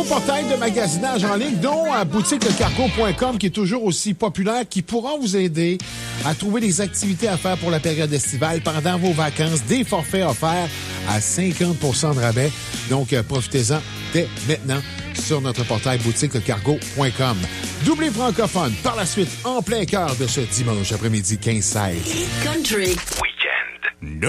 nouveau portail de magasinage en ligne, dont boutiquedecargo.com, qui est toujours aussi populaire, qui pourra vous aider à trouver des activités à faire pour la période estivale pendant vos vacances, des forfaits offerts à 50 % de rabais. Donc, profitez-en dès maintenant sur notre portail boutiquedecargo.com. Doublé francophone, par la suite, en plein cœur de ce dimanche après-midi 15-16. Country. Weekend.